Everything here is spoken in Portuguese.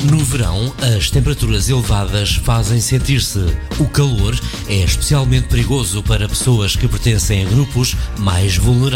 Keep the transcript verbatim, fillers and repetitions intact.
No verão, as temperaturas elevadas fazem sentir-se. O calor é especialmente perigoso para pessoas que pertencem a grupos mais vulneráveis.